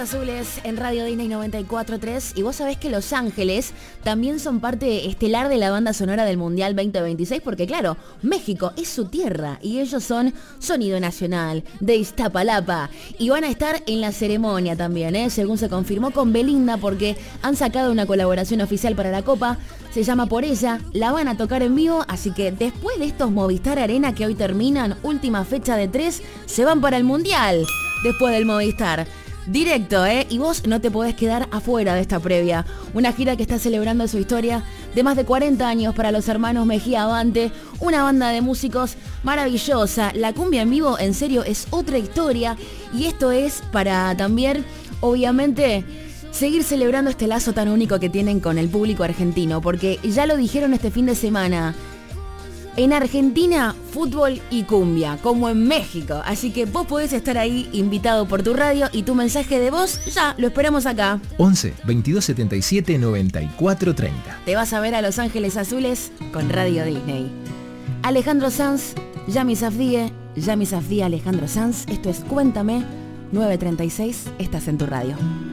Azules en Radio Disney 94.3 y vos sabés que Los Ángeles también son parte estelar de la banda sonora del Mundial 2026 porque claro, México es su tierra y ellos son Sonido Nacional de Iztapalapa y van a estar en la ceremonia también, según se confirmó con Belinda porque han sacado una colaboración oficial para la Copa, se llama Por Ella, la van a tocar en vivo, así que después de estos Movistar Arena que hoy terminan, última fecha de 3, se van para el Mundial después del Movistar. Directo, y vos no te podés quedar afuera de esta previa. Una gira que está celebrando su historia de más de 40 años para los hermanos Mejía Abante, una banda de músicos maravillosa. La cumbia en vivo, en serio, es otra historia y esto es para también, obviamente, seguir celebrando este lazo tan único que tienen con el público argentino, porque ya lo dijeron este fin de semana. En Argentina, fútbol y cumbia, como en México. Así que vos podés estar ahí invitado por tu radio y tu mensaje de voz ya lo esperamos acá. 11 22 77 94 30. Te vas a ver a Los Ángeles Azules con Radio Disney. Alejandro Sanz, Yami Safdie, Alejandro Sanz. Esto es Cuéntame, 9:36, estás en tu radio.